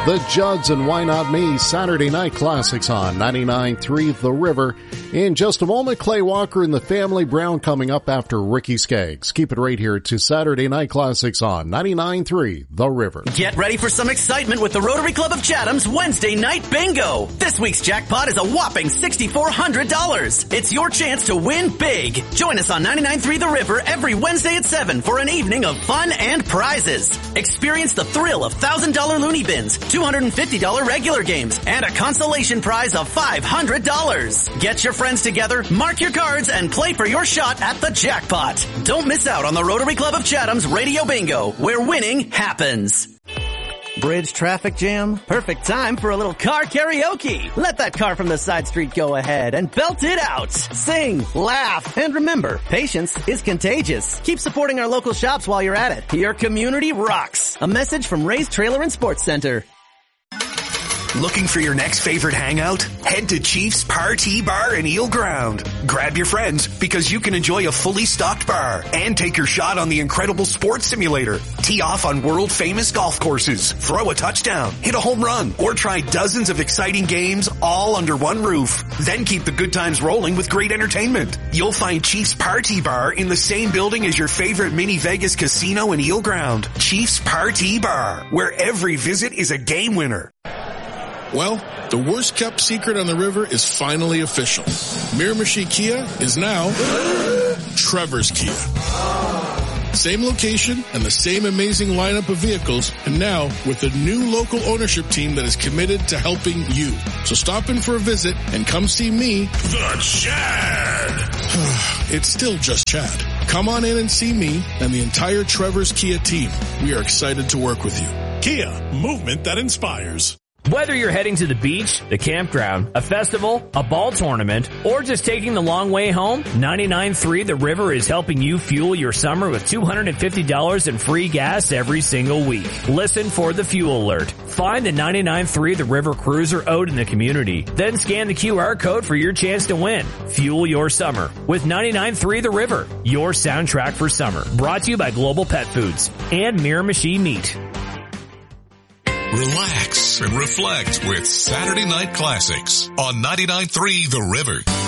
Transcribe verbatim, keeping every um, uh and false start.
The Judds and Why Not Me Saturday Night Classics on ninety-nine point three The River. In just a moment, Clay Walker and the Family Brown coming up after Ricky Skaggs. Keep it right here to Saturday Night Classics on ninety-nine point three The River. Get ready for some excitement with the Rotary Club of Chatham's Wednesday Night Bingo. This week's jackpot is a whopping six thousand four hundred dollars. It's your chance to win big. Join us on ninety-nine point three The River every Wednesday at seven for an evening of fun and prizes. Experience the thrill of one thousand dollars loony bins, two hundred fifty dollars regular games, and a consolation prize of five hundred dollars. Get your friends together, mark your cards, and play for your shot at the jackpot. Don't miss out on the Rotary Club of Chatham's Radio Bingo, where winning happens. Bridge traffic jam? Perfect time for a little car karaoke. Let that car from the side street go ahead and belt it out. Sing, laugh, and remember, patience is contagious. Keep supporting our local shops while you're at it. Your community rocks. A message from Ray's Trailer and Sports Center. Looking for your next favorite hangout? Head to Chief's Party Bar in Eel Ground. Grab your friends because you can enjoy a fully stocked bar and take your shot on the incredible sports simulator. Tee off on world-famous golf courses, throw a touchdown, hit a home run, or try dozens of exciting games all under one roof. Then keep the good times rolling with great entertainment. You'll find Chief's Party Bar in the same building as your favorite mini Vegas casino in Eel Ground. Chief's Party Bar, where every visit is a game winner. Well, the worst kept secret on the river is finally official. Miramichi Kia is now Trevor's Kia. Same location and the same amazing lineup of vehicles, and now with a new local ownership team that is committed to helping you. So stop in for a visit and come see me, the Chad. It's still just Chad. Come on in and see me and the entire Trevor's Kia team. We are excited to work with you. Kia, movement that inspires. Whether you're heading to the beach, the campground, a festival, a ball tournament, or just taking the long way home, ninety-nine point three The River is helping you fuel your summer with two hundred fifty dollars in free gas every single week. Listen for the fuel alert. Find the ninety-nine point three The River cruiser out in the community. Then scan the Q R code for your chance to win. Fuel your summer with ninety-nine point three The River, your soundtrack for summer. Brought to you by Global Pet Foods and Miramichi Meat. Relax and reflect with Saturday Night Classics on ninety-nine point three The River.